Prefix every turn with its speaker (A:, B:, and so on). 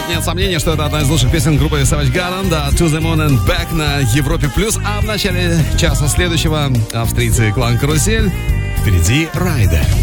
A: нет сомнений, что это одна из лучших песен группы Savage Garden, да, To the Moon and Back на Европе+. А в начале часа следующего австрийцы Клан Карусель. Впереди Райда.